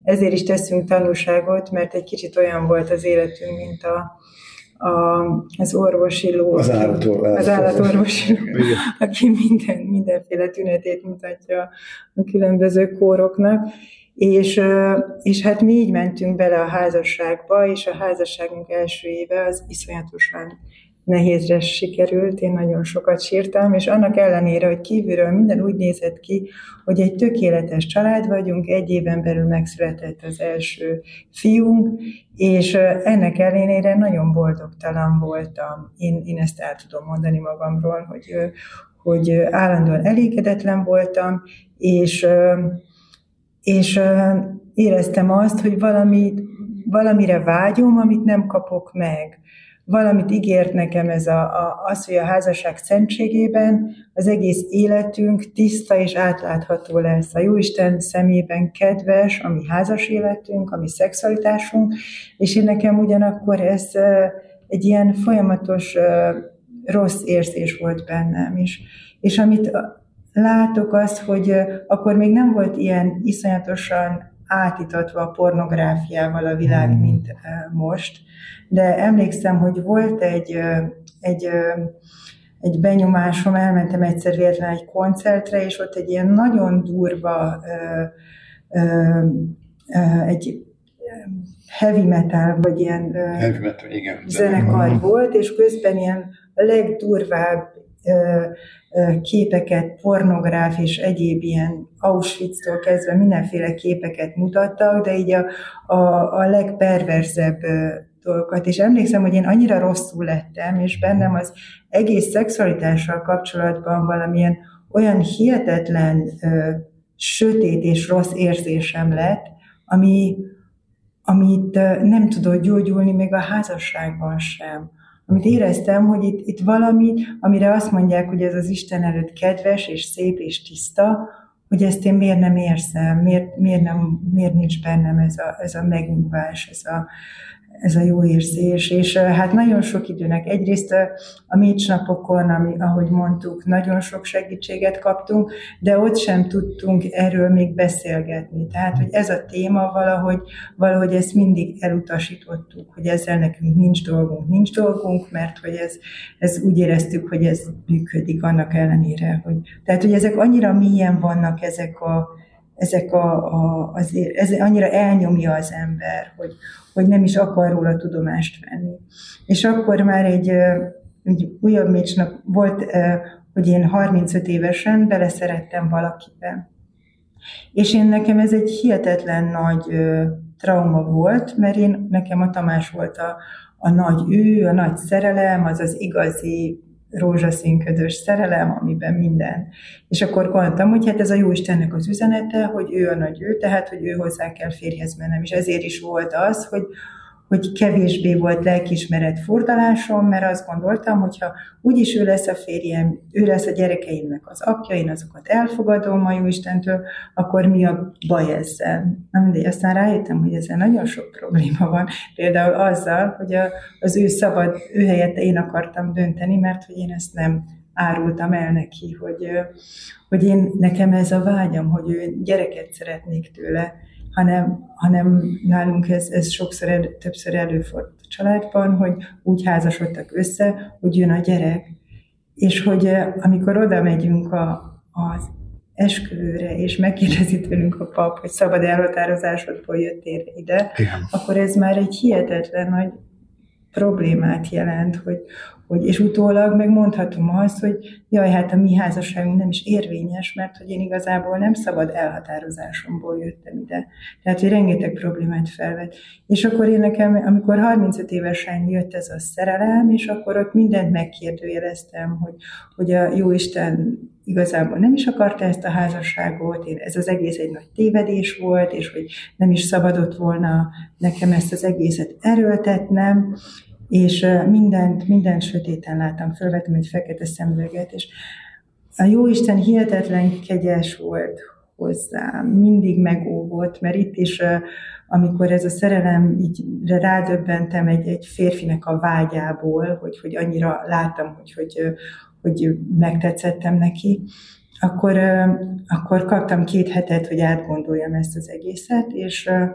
ezért is teszünk tanúságot, mert egy kicsit olyan volt az életünk, mint az orvosi ló, az állatorvosi ló, aki mindenféle tünetét mutatja a különböző kóroknak. És hát mi így mentünk bele a házasságba, és a házasságunk első éve az iszonyatosan nehézre sikerült, én nagyon sokat sírtam, és annak ellenére, hogy kívülről minden úgy nézett ki, hogy egy tökéletes család vagyunk, 1 éven belül megszületett az első fiunk, és ennek ellenére nagyon boldogtalan voltam. Én ezt el tudom mondani magamról, hogy állandóan elégedetlen voltam, és éreztem azt, hogy valamire vágyom, amit nem kapok meg. Valamit ígért nekem az, hogy a házasság szentségében az egész életünk tiszta és átlátható lesz. A Jóisten szemében kedves a mi házas életünk, a mi szexualitásunk, és én nekem ugyanakkor ez egy ilyen folyamatos rossz érzés volt bennem is. És amit látok az, hogy akkor még nem volt ilyen iszonyatosan átítatva a pornográfiával a világ, mint most, de emlékszem, hogy volt egy benyomásom, elmentem egyszer véletlenül egy koncertre, és ott egy ilyen nagyon durva, egy heavy metal, vagy ilyen zenekar volt, és közben ilyen a legdurvább képeket, pornográf és egyéb ilyen Auschwitz-tól kezdve mindenféle képeket mutattak, de így a legperverzebb dolgokat. És emlékszem, hogy én annyira rosszul lettem, és bennem az egész szexualitással kapcsolatban valamilyen olyan hihetetlen sötét és rossz érzésem lett, amit nem tudott gyógyulni még a házasságban sem. Amit éreztem, hogy itt valami, amire azt mondják, hogy ez az Isten előtt kedves és szép és tiszta, hogy ezt én miért nem érzem, miért nincs bennem ez a megnyugvás, ez a jó érzés. És hát nagyon sok időnek egyrészt a mécsnapokon, ahogy mondtuk, nagyon sok segítséget kaptunk, de ott sem tudtunk erről még beszélgetni. Tehát, hogy ez a téma valahogy ezt mindig elutasítottuk, hogy ezzel nekünk nincs dolgunk, mert hogy ez úgy éreztük, hogy ez működik annak ellenére. Tehát, hogy ezek annyira mélyen vannak, ez annyira elnyomja az ember, hogy nem is akar róla tudomást venni. És akkor már egy újabb mécsnap volt, hogy én 35 évesen beleszerettem valakibe. És nekem ez egy hihetetlen nagy trauma volt, mert nekem a Tamás volt a nagy szerelem, az igazi rózsaszínködös szerelem, amiben minden. És akkor gondoltam, hogy hát ez a Jóistennek az üzenete, hogy ő a nagy ő, tehát, hogy ő hozzá kell férjhez mennem. És ezért is volt az, hogy kevésbé volt lelkiismeret furdalásom, mert azt gondoltam, hogyha úgyis ő lesz a férjem, ő lesz a gyerekeimnek az apja, én azokat elfogadom a Jóistentől, akkor mi a baj ezzel? Na mindegy, aztán rájöttem, hogy ezzel nagyon sok probléma van. Például azzal, hogy az ő helyette én akartam dönteni, mert hogy én ezt nem árultam el neki, hogy nekem ez a vágyam, hogy ő gyereket szeretnék tőle, hanem nálunk ez többször előfordult a családban, hogy úgy házasodtak össze, hogy jön a gyerek, és hogy amikor oda megyünk az esküvőre, és megkérdezi tőlünk a pap, hogy szabad elhatározásodból jöttél ide, igen, akkor ez már egy hihetetlen nagy problémát jelent, és utólag megmondhatom azt, hogy jaj, hát a mi házasságunk nem is érvényes, mert hogy én igazából nem szabad elhatározásomból jöttem ide. Tehát, hogy rengeteg problémát felvet. És akkor amikor 35 évesen jött ez a szerelem, és akkor ott mindent megkérdőjeleztem, hogy a Jóisten igazából nem is akarta ezt a házasságot, ez az egész egy nagy tévedés volt, és hogy nem is szabadott volna nekem ezt az egészet erőltetnem, és mindent sötéten láttam, fölvettem egy fekete szemüveget, és a Jóisten hihetetlen kegyes volt hozzám, mindig megóvott, mert itt is, amikor ez a szerelem, így rádöbbentem egy férfinek a vágyából, hogy annyira láttam, hogy megtetszettem neki, akkor kaptam 2 hetet, hogy átgondoljam ezt az egészet, és